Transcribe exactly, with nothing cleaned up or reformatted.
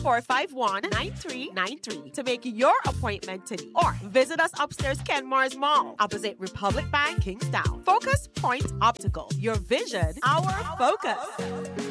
four five one, nine three nine three to make your appointment today. Or visit us upstairs Kenmars Mall, opposite Republic Bank, Kingstown. Focus Point Optical. Your vision, our focus.